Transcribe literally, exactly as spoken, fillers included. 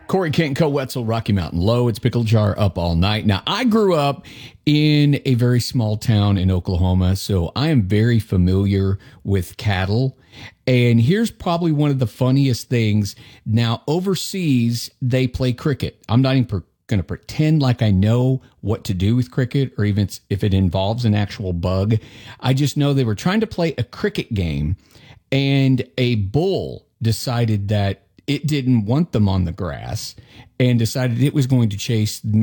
Corey Kent, Co Wetzel, Rocky Mountain Low. It's Pickle Jar up all night. Now, I grew up in a very small town in Oklahoma, so I am very familiar with cattle. And here's probably one of the funniest things. Now, overseas, they play cricket. I'm not even per- going to pretend like I know what to do with cricket or even if it involves an actual bug. I just know they were trying to play a cricket game, and a bull decided that it didn't want them on the grass and decided it was going to chase